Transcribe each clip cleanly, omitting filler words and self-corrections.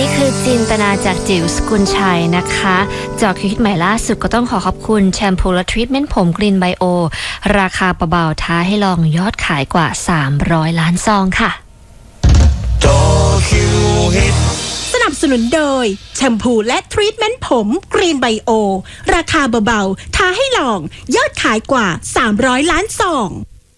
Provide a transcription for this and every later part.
คือจินตนาจากจิ๋วสกุลชัยนะคะจอคิดใหม่ล่าสุดก็ต้องขอบคุณแชมพูและทรีทเมนต์ผมกรีนไบโอราคาเบาๆท้าให้ลองยอดขายกว่า300ล้านซองค่ะสนับสนุนโดยแชมพูและทรีทเมนต์ผมกรีนไบโอราคาเบาๆท้าให้ลองยอดขายกว่า300ล้านซอง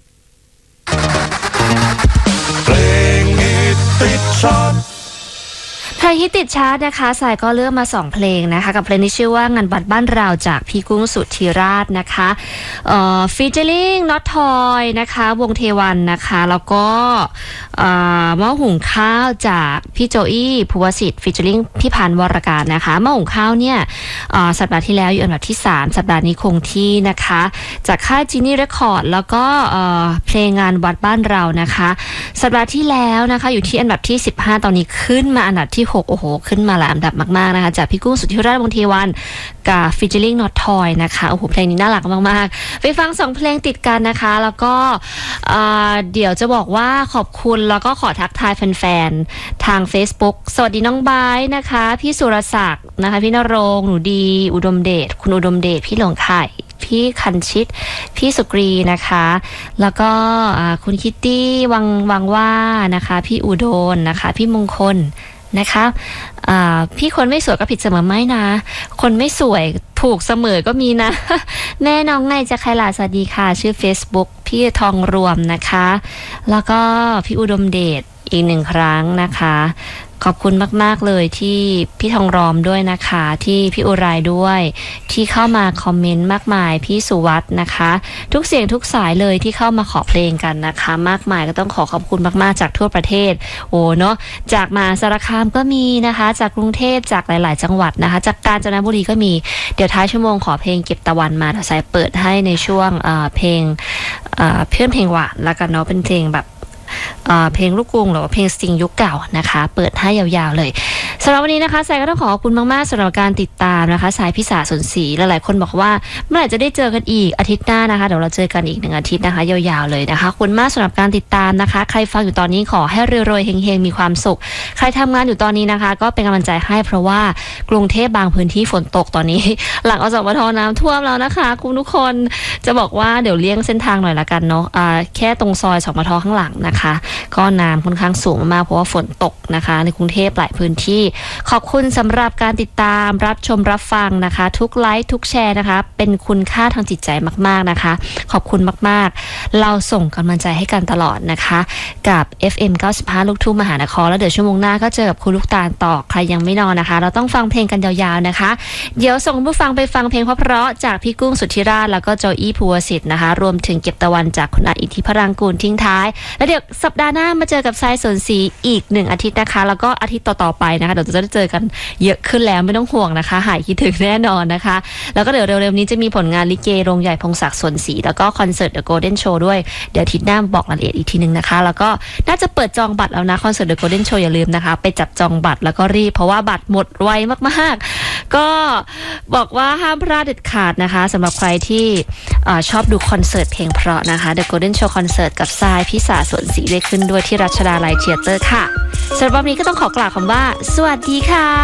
เพลงฮิตติดชาร์ตเพลงฮิตติดชาร์ตนะคะสายก็เลือกมา2เพลงนะคะกับเพลงที่ชื่อว่างานบัตรบ้านเราจากพี่กุ้งสุทธิราชนะคะฟีเจอริ่งน็อตทอยนะคะวงเทวันนะคะแล้วก็หม้อหุงข้าวจากพี่โจอี้ภูวสิทธิ์ฟีเจอริ่งพี่พันธ์วรการนะคะหม้อหุงข้าวเนี่ยสัปดาห์ที่แล้วอยู่อันดับที่3สัปดาห์นี้คงที่นะคะจากค่ายจีนี่เรคคอร์ดแล้วก็เพลงงานวัดบ้านเรานะคะสัปดาห์ที่แล้วนะคะอยู่ที่อันดับที่15ตอนนี้ขึ้นมาอันดับที่6โอ้โหขึ้นมาหลายอันดับมากๆนะคะจากพี่กุ้งสุทธิราชวงศ์เทวันกับฟีเจอริ่งน็อตทอยนะคะโอ้โหเพลงนี้น่ารักมากๆไปฟัง2เพลงติดกันนะคะแล้วก็เดี๋ยวจะบอกว่าขอบคุณแล้วก็ขอทักทายแฟนๆทาง Facebook สวัสดีน้องบายนะคะพี่สุรศักดิ์นะคะพี่นรงค์หนูดีอุดมเดชคุณอุดมเดชพี่หลงไข่พี่คันชิตพี่สุกรีนะคะแล้วก็คุณคิตตี้วังว่านะคะพี่อุดมนะคะพี่มงคลนะคะพี่คนไม่สวยก็ผิดเสมอไม่นะคนไม่สวยถูกเสมอก็มีนะ แม่น้องไงจะใครล่ะสวัสดีค่ะชื่อ Facebook พี่ทองรวมนะคะแล้วก็พี่อุดมเดชอีก1ครั้งนะคะขอบคุณมากๆเลยที่พี่ทองรอมด้วยนะคะที่พี่อุไรด้วยที่เข้ามาคอมเมนต์มากมายพี่สุวัฒน์นะคะทุกเสียงทุกสายเลยที่เข้ามาขอเพลงกันนะคะมากมายก็ต้องขอบคุณมากๆจากทั่วประเทศโอ้เนาะจากมหาสารคามก็มีนะคะจากกรุงเทพจากหลายๆจังหวัดนะคะจากกาญจนบุรีก็มีเดี๋ยวท้ายชั่วโมงขอเพลงเก็บตะวันมาเดี๋ยวสายเปิดให้ในช่วงเพลงเพื่อนเพลงหวานแล้วกันเนาะเป็นเพลงแบบเพลงลูกกรุงหรือว่าเพลงสตริงยุคเก่านะคะเปิดให้ยาวๆเลยสำหรับวันนี้นะคะสายก็ต้องขอบคุณมากๆสำหรับการติดตามนะคะสายพิสาสนศรีหลายๆคนบอกว่าเมื่อไหร่จะได้เจอกันอีกอาทิตย์หน้านะคะเดี๋ยวเราเจอกันอีก1อาทิตย์นะคะยาวๆเลยนะคะขอบคุณมากสำหรับการติดตามนะคะใครฟังอยู่ตอนนี้ขอให้รวยๆเฮงๆมีความสุขใครทำงานอยู่ตอนนี้นะคะก็เป็นกำลังใจให้เพราะว่ากรุงเทพบางพื้นที่ฝนตกตอนนี้หลังอสมทน้ำท่วมแล้วนะคะคุณทุกคนจะบอกว่าเดี๋ยวเลี่ยงเส้นทางหน่อยละกันเนาะแค่ตรงซอยสมทข้างหลังนะคะก็น้ำค่อนข้างสูงมากเพราะว่าฝนตกนะคะในกรุงเทพหลายพื้นที่ขอบคุณสำหรับการติดตามรับชมรับฟังนะคะทุกไลค์ทุกแชร์นะคะเป็นคุณค่าทางจิตใจมากๆนะคะขอบคุณมากๆเราส่งกำลังใจให้กันตลอดนะคะกับ FM 95ลูกทุ่งมหานครแล้วเดี๋ยวชั่วโมงหน้าก็เจอกับคุณลูกตาลต่อใครยังไม่นอนนะคะเราต้องฟังเพลงกันยาวๆนะคะเดี๋ยวส่งผู้ฟังไปฟังเพลงเพราะๆจากพี่กุ้งสุทธิราชแล้วก็โจอี้ภูวสิทธิ์นะคะรวมถึงเก็บตะวันจากคุณอาอิทธิพรังกูลทิ้งท้ายแล้วเดี๋ยวสัปดาห์หน้ามาเจอกับทรายสนศรีอีก1อาทิตย์นะคะแล้วก็อาทิตย์ต่อๆไปนะคะเดี๋ยวจะได้เจอกันเยอะขึ้นแล้วไม่ต้องห่วงนะคะหายคิดถึงแน่นอนนะคะแล้วก็เดี๋ยวเร็วๆนี้จะมีผลงานลิเกโรงใหญ่พงศักดิ์สนศรีแล้วก็คอนเสิร์ต The Golden Show ด้วยเดี๋ยวอาทิตย์หน้าบอกรายละเอียดอีกทีนึงนะคะแล้วก็น่าจะเปิดจองบัตรแล้วนะคอนเสิร์ต The Golden Show อย่าลืมนะคะไปจับจองบัตรแล้วก็รีบเพราะว่าบัตรหมดไวมากๆก็บอกว่าห้ามพลาดเด็ดขาดนะคะสำหรับใครที่ชอบดูคอนเสิร์ตเพลงเพราะนะคะ The Golden Show คอนเสิร์ตกับทรายพิสาสนศรีได้ขึ้นด้วยที่รัชดาลัยเธียเตอร์ค่ะสำหรับวันนี้ก็ต้องขอกล่าวคำว่าสวัสดีค่ะ